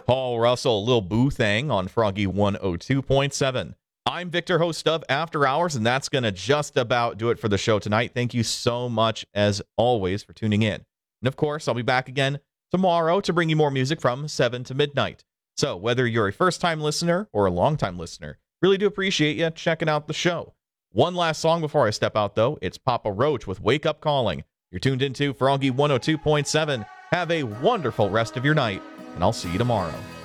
Paul Russell, Lil Boo Thang on Froggy 102.7. I'm Victor, host of After Hours, and that's going to just about do it for the show tonight. Thank you so much, as always, for tuning in. And of course, I'll be back again tomorrow to bring you more music from 7 to midnight. So whether you're a first-time listener or a long-time listener, really do appreciate you checking out the show. One last song before I step out, though. It's Papa Roach with Wake Up Calling. You're tuned into Froggy 102.7. Have a wonderful rest of your night, and I'll see you tomorrow.